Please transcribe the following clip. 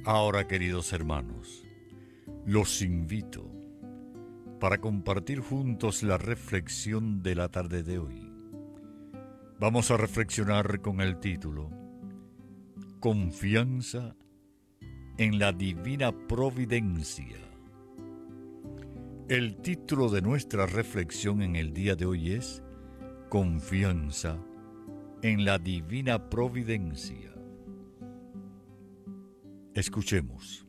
Ahora, queridos hermanos, los invito para compartir juntos la reflexión de la tarde de hoy. Vamos a reflexionar con el título Confianza en la Divina Providencia. El título de nuestra reflexión en el día de hoy es Confianza en la Divina Providencia. Escuchemos.